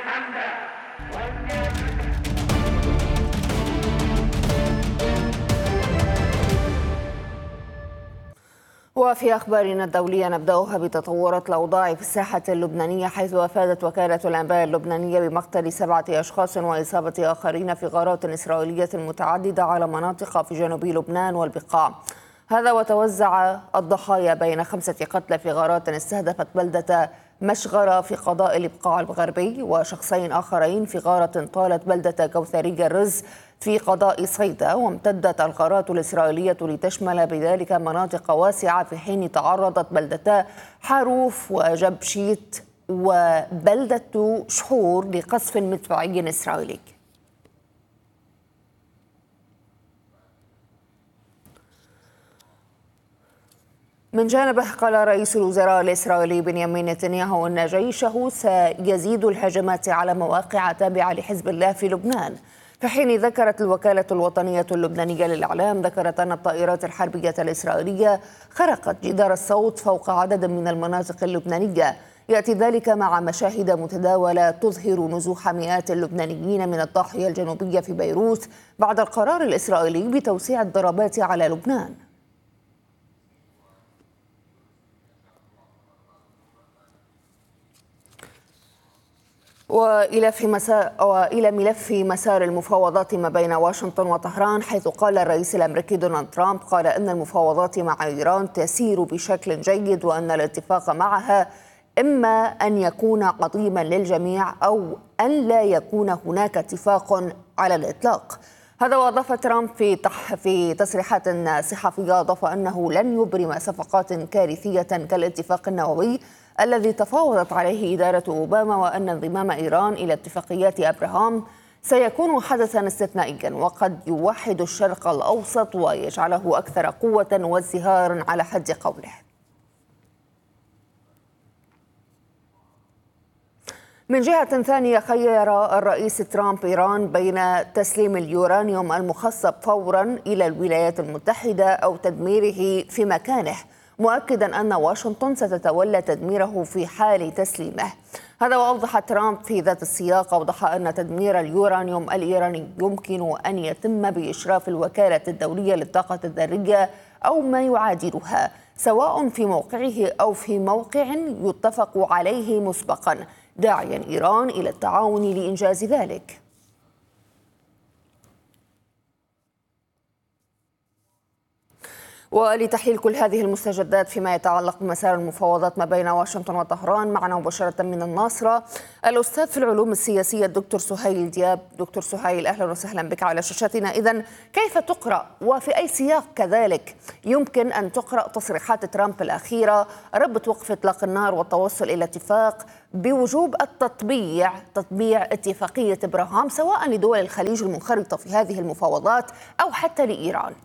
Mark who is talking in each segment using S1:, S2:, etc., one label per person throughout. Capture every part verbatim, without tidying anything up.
S1: وفي أخبارنا الدولية نبدأها بتطورات الأوضاع في الساحة اللبنانية، حيث أفادت وكالة الأنباء اللبنانية بمقتل سبعة أشخاص وإصابة آخرين في غارات إسرائيلية متعددة على مناطق في جنوب لبنان والبقاع. هذا وتوزع الضحايا بين خمسة قتلى في غارات استهدفت بلدة مشغرة في قضاء البقاع الغربي، وشخصين آخرين في غارة طالت بلدة كوثري الرز في قضاء صيدا. وامتدت الغارات الإسرائيلية لتشمل بذلك مناطق واسعة، في حين تعرضت بلدتا حاروف وجبشيت وبلدة شحور لقصف مدفعي إسرائيلي. من جانبه قال رئيس الوزراء الإسرائيلي بنيامين نتنياهو أن جيشه سيزيد الهجمات على مواقع تابعة لحزب الله في لبنان، في حين ذكرت الوكالة الوطنية اللبنانية للإعلام ذكرت أن الطائرات الحربية الإسرائيلية خرقت جدار الصوت فوق عدد من المناطق اللبنانية. يأتي ذلك مع مشاهد متداولة تظهر نزوح مئات اللبنانيين من الضاحية الجنوبية في بيروت بعد القرار الإسرائيلي بتوسيع الضربات على لبنان. وإلى في مسار وإلى ملف مسار المفاوضات ما بين واشنطن وطهران، حيث قال الرئيس الأمريكي دونالد ترامب قال أن المفاوضات مع إيران تسير بشكل جيد، وأن الاتفاق معها إما أن يكون قضيما للجميع أو أن لا يكون هناك اتفاق على الإطلاق. هذا وأضاف ترامب في في تصريحات صحفية أضاف أنه لن يبرم صفقات كارثية كالاتفاق النووي الذي تفاوضت عليه إدارة أوباما، وأن انضمام إيران إلى اتفاقيات أبراهام سيكون حدثا استثنائيا وقد يوحد الشرق الأوسط ويجعله أكثر قوة وازدهارا على حد قوله. من جهة ثانية، خير الرئيس ترامب إيران بين تسليم اليورانيوم المخصب فورا إلى الولايات المتحدة أو تدميره في مكانه، مؤكدا أن واشنطن ستتولى تدميره في حال تسليمه. هذا وأوضح ترامب في ذات السياق أوضح أن تدمير اليورانيوم الإيراني يمكن أن يتم بإشراف الوكالة الدولية للطاقة الذرية أو ما يعادلها، سواء في موقعه أو في موقع يتفق عليه مسبقا، داعيا إيران إلى التعاون لإنجاز ذلك. ولتحليل كل هذه المستجدات فيما يتعلق بمسار المفاوضات ما بين واشنطن وطهران، معنا مباشرة من الناصرة الأستاذ في العلوم السياسية الدكتور سهيل دياب. دكتور سهيل، أهلا وسهلا بك على شاشتنا. إذن كيف تقرأ وفي أي سياق كذلك يمكن أن تقرأ تصريحات ترامب الأخيرة ربط وقف إطلاق النار والتوصل إلى اتفاق بوجوب التطبيع تطبيع اتفاقية إبراهام سواء لدول الخليج المنخرطة في هذه المفاوضات أو حتى لإيران؟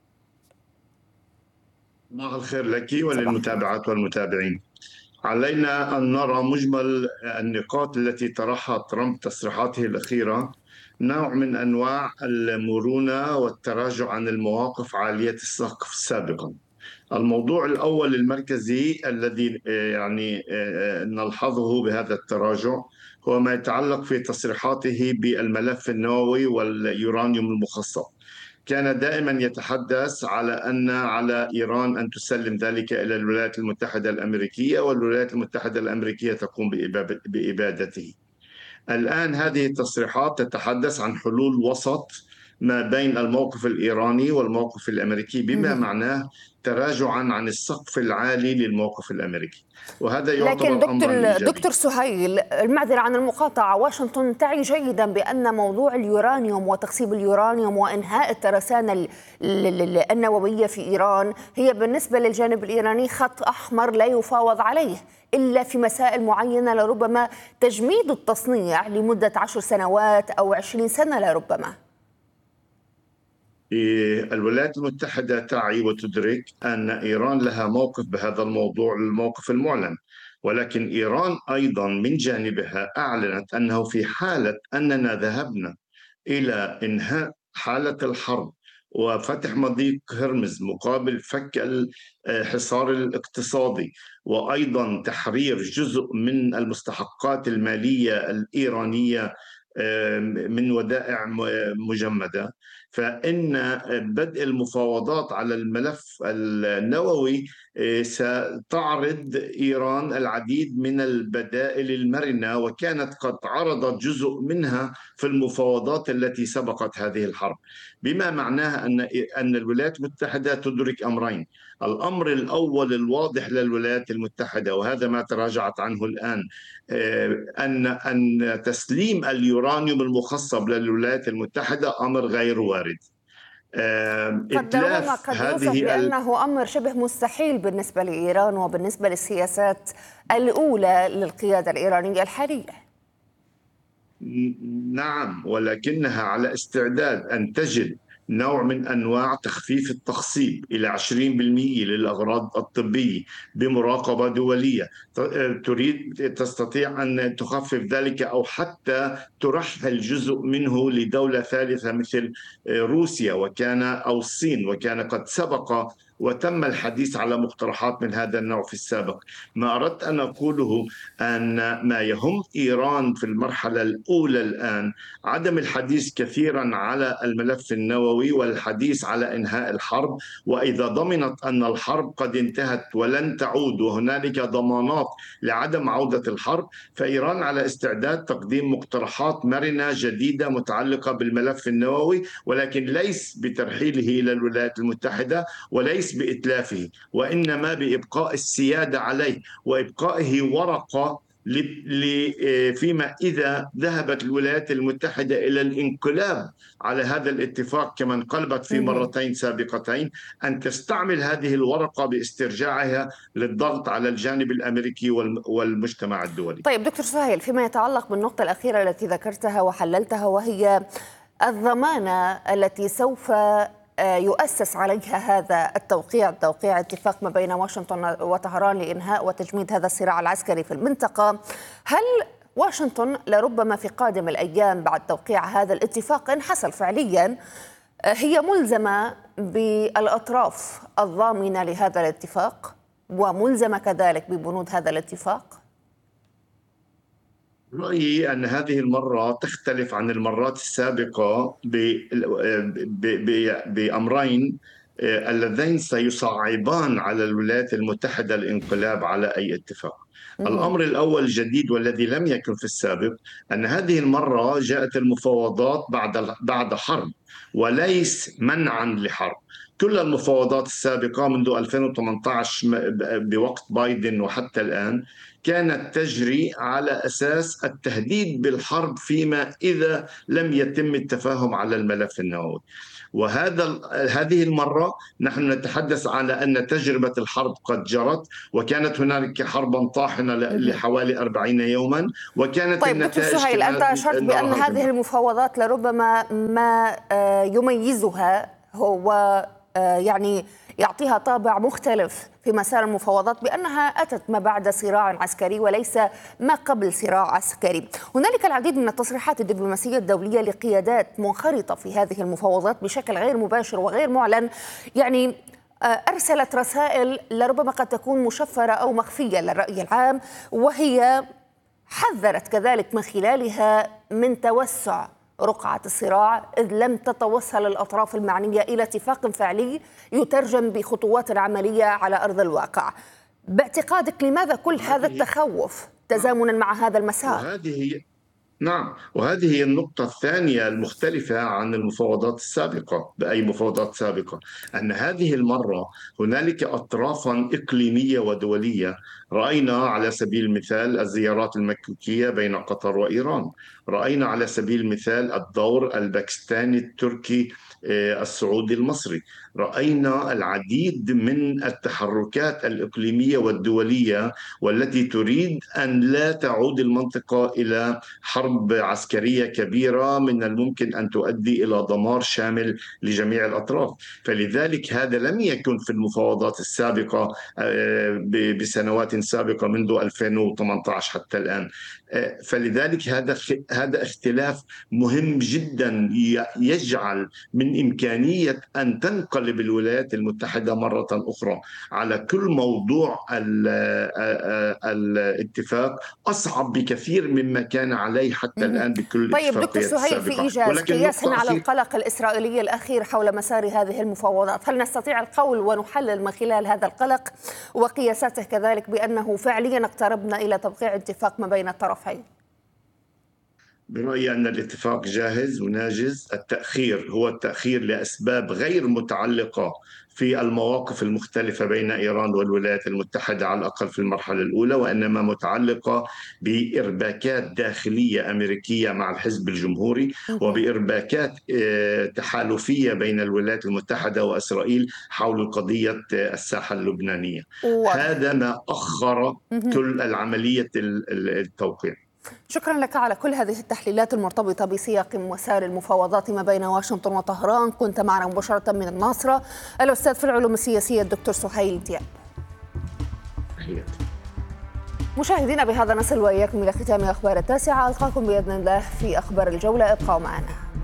S2: صباح الخير لك وللمتابعات والمتابعين. علينا أن نرى مجمل النقاط التي طرحها ترامب تصريحاته الأخيرة نوع من أنواع المرونة والتراجع عن المواقف عالية السقف سابقا. الموضوع الأول المركزي الذي يعني نلحظه بهذا التراجع هو ما يتعلق في تصريحاته بالملف النووي واليورانيوم المخصب. كان دائما يتحدث على أن على إيران أن تسلم ذلك إلى الولايات المتحدة الأمريكية، والولايات المتحدة الأمريكية تقوم بإبادته. الآن هذه التصريحات تتحدث عن حلول وسط ما بين الموقف الإيراني والموقف الأمريكي، بما معناه تراجعا عن السقف العالي للموقف الأمريكي، وهذا يعتبر
S1: لكن دكتور
S2: أمرا
S1: دكتور سهيل، المعذرة عن المقاطعة، واشنطن تعي جيدا بأن موضوع اليورانيوم وتخصيب اليورانيوم وإنهاء الترسانة النووية في إيران هي بالنسبة للجانب الإيراني خط أحمر لا يفاوض عليه إلا في مسائل معينة، لربما تجميد التصنيع لمدة عشر سنوات أو عشرين سنة لربما.
S2: الولايات المتحدة تعي وتدرك أن إيران لها موقف بهذا الموضوع، الموقف المعلن، ولكن إيران أيضا من جانبها أعلنت أنه في حالة أننا ذهبنا إلى إنهاء حالة الحرب وفتح مضيق هرمز مقابل فك الحصار الاقتصادي، وأيضا تحرير جزء من المستحقات المالية الإيرانية من ودائع مجمدة، فإن بدء المفاوضات على الملف النووي ستعرض إيران العديد من البدائل المرنة، وكانت قد عرضت جزء منها في المفاوضات التي سبقت هذه الحرب، بما معناه أن أن الولايات المتحدة تدرك أمرين. الأمر الأول الواضح للولايات المتحدة، وهذا ما تراجعت عنه الآن، أن أن تسليم اليورانيوم المخصب للولايات المتحدة أمر غير وارد.
S1: قد ربما
S2: إتلاف
S1: قد يوصف
S2: هذه
S1: بأنه أمر شبه مستحيل بالنسبة لإيران وبالنسبة للسياسات الأولى للقيادة الإيرانية الحالية.
S2: نعم، ولكنها على استعداد أن تجد نوع من أنواع تخفيف التخصيب إلى عشرين بالمئة للأغراض الطبية بمراقبة دولية. تريد تستطيع أن تخفف ذلك أو حتى ترحل جزء منه لدولة ثالثة مثل روسيا وكان أو الصين، وكان قد سبق وتم الحديث على مقترحات من هذا النوع في السابق. ما أردت أن أقوله أن ما يهم إيران في المرحلة الأولى الآن عدم الحديث كثيرا على الملف النووي والحديث على إنهاء الحرب، وإذا ضمنت أن الحرب قد انتهت ولن تعود وهنالك ضمانات لعدم عودة الحرب، فإيران على استعداد تقديم مقترحات مرنة جديدة متعلقة بالملف النووي، ولكن ليس بترحيله إلى الولايات المتحدة وليس بإتلافه، وإنما بإبقاء السيادة عليه وإبقائه ورقة فيما إذا ذهبت الولايات المتحدة إلى الانقلاب على هذا الاتفاق كما انقلبت في مرتين سابقتين، أن تستعمل هذه الورقة باسترجاعها للضغط على الجانب الأمريكي والمجتمع الدولي.
S1: طيب دكتور سهيل، فيما يتعلق بالنقطة الأخيرة التي ذكرتها وحللتها، وهي الضمانة التي سوف يؤسس عليها هذا التوقيع توقيع اتفاق ما بين واشنطن وطهران لإنهاء وتجميد هذا الصراع العسكري في المنطقة، هل واشنطن لربما في قادم الأيام بعد توقيع هذا الاتفاق إن حصل فعليا هي ملزمة بالأطراف الضامنة لهذا الاتفاق وملزمة كذلك ببنود هذا الاتفاق؟
S2: رأيي أن هذه المرة تختلف عن المرات السابقة بأمرين اللذين سيصعبان على الولايات المتحدة الانقلاب على أي اتفاق. الأمر الأول الجديد والذي لم يكن في السابق أن هذه المرة جاءت المفاوضات بعد بعد حرب وليس منعا لحرب. كل المفاوضات السابقة منذ ألفين وثمانية عشر بوقت بايدن وحتى الآن كانت تجري على أساس التهديد بالحرب فيما إذا لم يتم التفاهم على الملف النووي. وهذا هذه المرة نحن نتحدث على أن تجربة الحرب قد جرت، وكانت هنالك حربا طاحنة لحوالي أربعين يوما، وكانت
S1: طيب دكتور سهيل، أنت أشرت بأن هذه المفاوضات لربما ما يميزها هو يعني يعطيها طابع مختلف في مسار المفاوضات بأنها أتت ما بعد صراع عسكري وليس ما قبل صراع عسكري. هنالك العديد من التصريحات الدبلوماسية الدولية لقيادات منخرطة في هذه المفاوضات بشكل غير مباشر وغير معلن، يعني أرسلت رسائل لربما قد تكون مشفرة أو مخفية للرأي العام، وهي حذرت كذلك من خلالها من توسع رقعة الصراع إذ لم تتوصل الأطراف المعنية إلى اتفاق فعلي يترجم بخطوات عملية على أرض الواقع. باعتقادك لماذا كل هذا التخوف تزامنا مع هذا المسار؟
S2: وهذه نعم، وهذه هي النقطة الثانية المختلفة عن المفاوضات السابقة بأي مفاوضات سابقة، أن هذه المرة هنالك أطرافا إقليمية ودولية. رأينا على سبيل المثال الزيارات المكوكية بين قطر وإيران، رأينا على سبيل المثال الدور الباكستاني التركي السعودي المصري، رأينا العديد من التحركات الإقليمية والدولية والتي تريد أن لا تعود المنطقة إلى حرب عسكرية كبيرة من الممكن أن تؤدي إلى دمار شامل لجميع الأطراف. فلذلك هذا لم يكن في المفاوضات السابقة بسنوات سابقة منذ ألفين وثمانية عشر حتى الآن. فلذلك هذا هذا اختلاف مهم جدا يجعل من إمكانية أن تنقلب الولايات المتحدة مرة أخرى على كل موضوع الاتفاق أصعب بكثير مما كان عليه حتى الآن بكل
S1: طيب دكتور
S2: الاتفاقيات
S1: سهيل،
S2: السابقة.
S1: في إيجاز قياسا على
S2: أخير...
S1: القلق الإسرائيلي الأخير حول مسار هذه المفاوضات، هل نستطيع القول ونحلل من خلال هذا القلق وقياساته كذلك بأنه فعليا اقتربنا إلى توقيع اتفاق ما بين الطرفين؟
S2: برأيي أن الاتفاق جاهز وناجز. التأخير هو التأخير لأسباب غير متعلقة في المواقف المختلفة بين إيران والولايات المتحدة على الأقل في المرحلة الأولى، وإنما متعلقة بإرباكات داخلية أمريكية مع الحزب الجمهوري وبإرباكات تحالفية بين الولايات المتحدة وإسرائيل حول قضية الساحة اللبنانية. هذا ما أخر كل العملية التوقيع.
S1: شكرا لك على كل هذه التحليلات المرتبطة بسياق مسار المفاوضات ما بين واشنطن وطهران. كنت معنا مباشرة من الناصرة الأستاذ في العلوم السياسية الدكتور سهيل دياب. مشاهدينا، بهذا نصل وإياكم إلى ختام أخبار التاسعة. ألقاكم بإذن الله في أخبار الجولة، ابقوا معنا.